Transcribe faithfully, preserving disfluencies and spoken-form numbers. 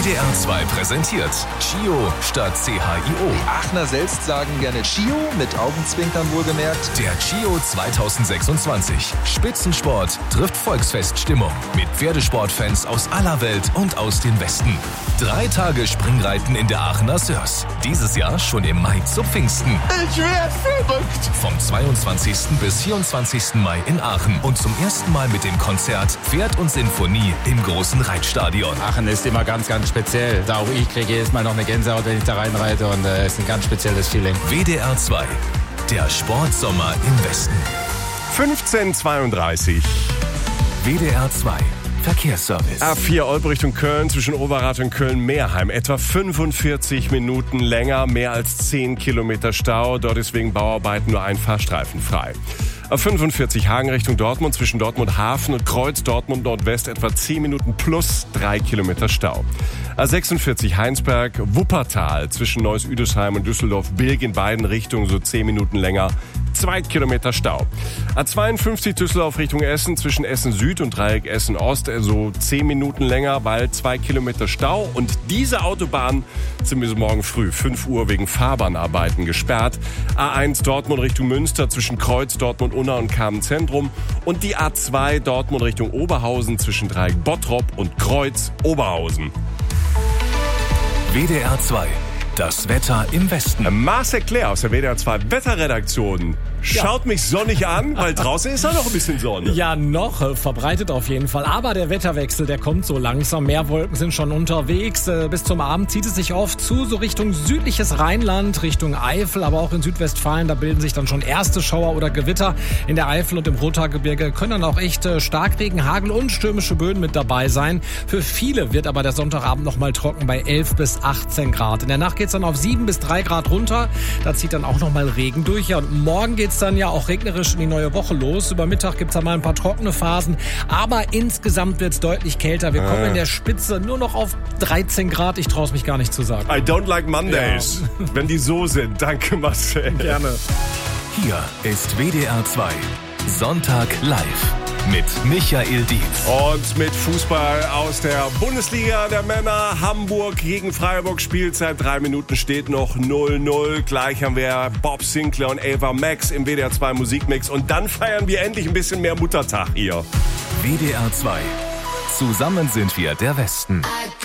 W D R zwei präsentiert Chio statt C H I O. Die Aachener selbst sagen gerne Chio, mit Augenzwinkern wohlgemerkt. Der Chio zweitausendsechsundzwanzig. Spitzensport trifft Volksfeststimmung. Mit Pferdesportfans aus aller Welt und aus dem Westen. Drei Tage Springreiten in der Aachener Sörs. Dieses Jahr schon im Mai zu Pfingsten. Ich werd verrückt. Vom zweiundzwanzigsten bis vierundzwanzigsten Mai in Aachen. Und zum ersten Mal mit dem Konzert Pferd und Sinfonie im großen Reitstadion. Aachen ist immer ganz, ganz speziell. Da auch ich kriege jedes Mal noch eine Gänsehaut, wenn ich da reinreite. Und es äh, ist ein ganz spezielles Feeling. W D R zwei. Der Sportsommer im Westen. fünfzehn Uhr zweiunddreißig. W D R zwei. Verkehrsservice. A vier Olpe Richtung Köln, zwischen Oberrat und Köln-Meerheim. Etwa fünfundvierzig Minuten länger, mehr als zehn Kilometer Stau. Dort ist wegen Bauarbeiten nur ein Fahrstreifen frei. A fünfundvierzig Hagen Richtung Dortmund, zwischen Dortmund Hafen und Kreuz Dortmund Nordwest etwa zehn Minuten plus drei Kilometer Stau. A sechsundvierzig Heinsberg Wuppertal, zwischen Neuss-Üdesheim und Düsseldorf-Bilk in beiden Richtungen so zehn Minuten länger. Zwei Kilometer Stau. A zweiundfünfzig Düsseldorf Richtung Essen, zwischen Essen Süd und Dreieck Essen Ost, so zehn Minuten länger, weil zwei Kilometer Stau. Und diese Autobahn sind bis morgen früh, fünf Uhr, wegen Fahrbahnarbeiten gesperrt. A eins Dortmund Richtung Münster, zwischen Kreuz Dortmund Unna und Kamen Zentrum. Und die A zwei Dortmund Richtung Oberhausen, zwischen Dreieck Bottrop und Kreuz Oberhausen. W D R zwei. Das Wetter im Westen. Marcel Claire aus der W D R zwei Wetterredaktion schaut ja. mich sonnig an, weil draußen ist ja noch ein bisschen Sonne. Ja, noch äh, verbreitet auf jeden Fall. Aber der Wetterwechsel, der kommt so langsam. Mehr Wolken sind schon unterwegs. Äh, bis zum Abend zieht es sich oft zu, so Richtung südliches Rheinland, Richtung Eifel, aber auch in Südwestfalen. Da bilden sich dann schon erste Schauer oder Gewitter. In der Eifel und im Rothaargebirge können dann auch echt äh, Starkregen, Hagel und stürmische Böen mit dabei sein. Für viele wird aber der Sonntagabend noch mal trocken bei elf bis achtzehn Grad. In der Nacht geht es dann auf sieben bis drei Grad runter. Da zieht dann auch noch mal Regen durch. Ja, und morgen geht's dann ja auch regnerisch in die neue Woche los. Über Mittag gibt's dann mal ein paar trockene Phasen. Aber insgesamt wird's deutlich kälter. Wir kommen in der Spitze nur noch auf dreizehn Grad. Ich traue es mich gar nicht zu sagen. I don't like Mondays. Ja. Wenn die so sind. Danke, Marcel. Gerne. Hier ist W D R zwei. Sonntag live. Mit Michael Dietz. Und mit Fußball aus der Bundesliga der Männer. Hamburg gegen Freiburg. Spielzeit. Drei Minuten steht noch null null. Gleich haben wir Bob Sinclair und Ava Max im W D R zwei Musikmix. Und dann feiern wir endlich ein bisschen mehr Muttertag hier. W D R zwei. Zusammen sind wir der Westen.